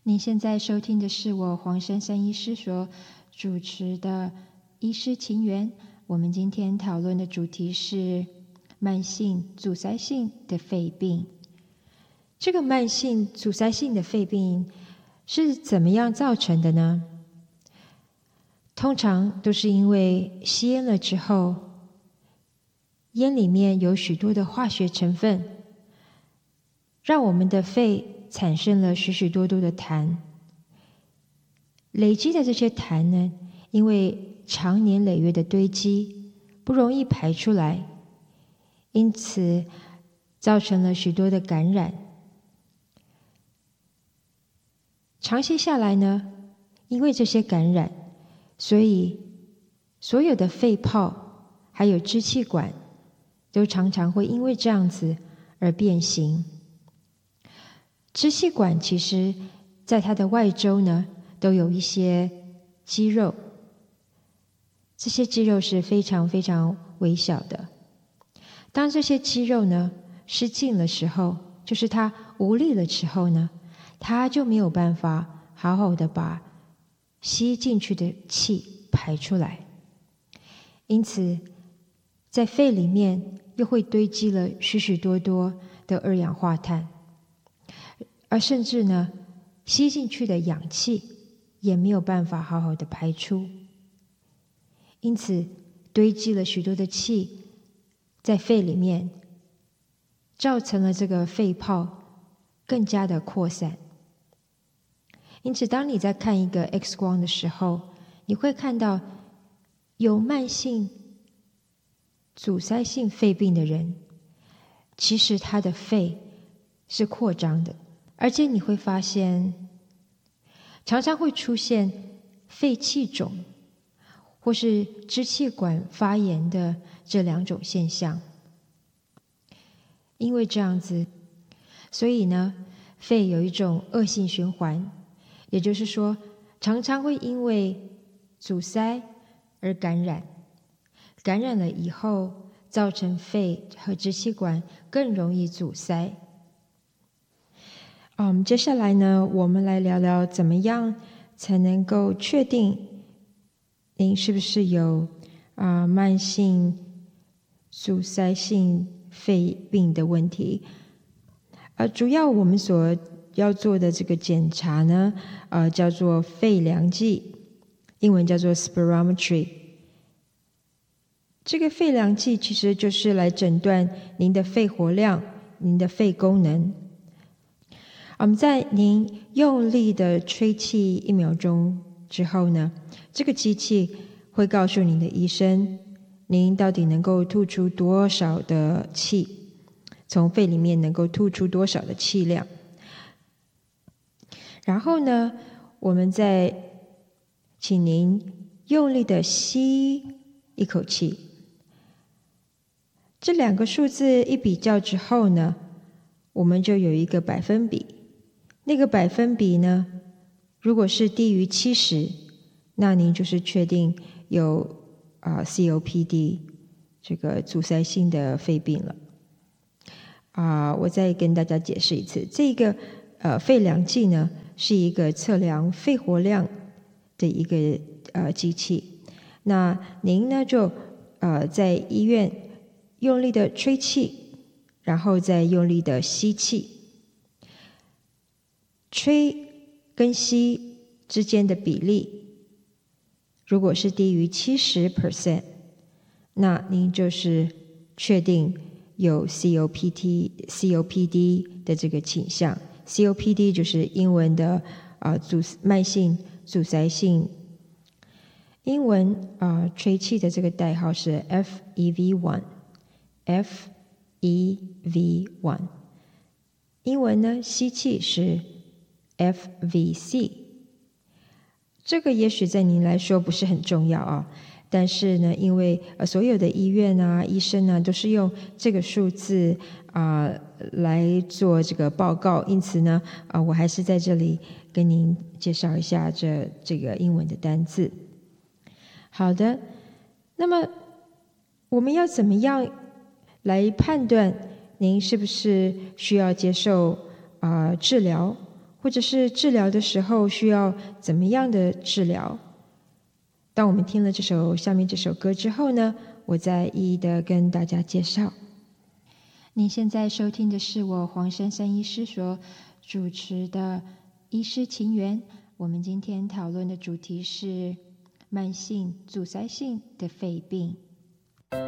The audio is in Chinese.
您现在收听的是我黄珊珊医师所主持的医师情缘。我们今天讨论的主题是慢性阻塞性的肺病。这个慢性阻塞性的肺病是怎么样造成的呢？通常都是因为吸烟了之后，烟里面有许多的化学成分，让我们的肺产生了许许多多的痰。累积的这些痰呢，因为长年累月的堆积，不容易排出来，因此造成了许多的感染。长期下来呢，因为这些感染，所以所有的肺泡还有支气管都常常会因为这样子而变形。支气管其实在它的外周呢，都有一些肌肉，这些肌肉是非常非常微小的。当这些肌肉呢失禁的时候，就是它无力的时候呢，它就没有办法好好的把吸进去的气排出来，因此在肺里面又会堆积了许许多多的二氧化碳，而甚至呢，吸进去的氧气也没有办法好好的排出，因此堆积了许多的气在肺里面，造成了这个肺泡更加的扩散。因此当你在看一个 X 光的时候，你会看到有慢性阻塞性肺病的人，其实他的肺是扩张的，而且你会发现常常会出现肺气肿或是支气管发炎的这两种现象。因为这样子，所以呢，肺有一种恶性循环，也就是说常常会因为阻塞而感染，感染了以后造成肺和支气管更容易阻塞。接下来呢，我们来聊聊怎么样才能够确定您是不是有慢性阻塞性肺病的问题。主要我们所要做的这个检查呢，叫做肺量计，英文叫做 spirometry。这个肺量计其实就是来诊断您的肺活量、您的肺功能。在您用力的吹气1秒钟之后呢，这个机器会告诉您的医生，您到底能够吐出多少的气，从肺里面能够吐出多少的气量。然后呢，我们再请您用力的吸一口气。这两个数字一比较之后呢，我们就有一个百分比。那个百分比呢，如果是低于70，那您就是确定有COPD 这个阻塞性的肺病了。我再跟大家解释一次，这个肺量计呢是一个测量肺活量的一个机器。那您呢就在医院用力的吹气，然后再用力的吸气。吹跟吸之间的比例，如果是低于70%，那您就是确定有 COPD 的这个倾向。COPD 就是英文的慢性阻塞性，英文吹气的这个代号是 FEV1，英文呢吸气是FVC。 这个也许在您来说不是很重要但是呢，因为所有的医院医生都是用这个数字来做这个报告，因此呢我还是在这里跟您介绍一下这个英文的单字。好的，那么我们要怎么样来判断您是不是需要接受治疗或者是治疗的时候需要怎么样的治疗。当我们听了下面这首歌之后呢，我再一一的跟大家介绍。您现在收听的是我黄珊珊医师所主持的医师情缘。我们今天讨论的主题是慢性阻塞性的肺病。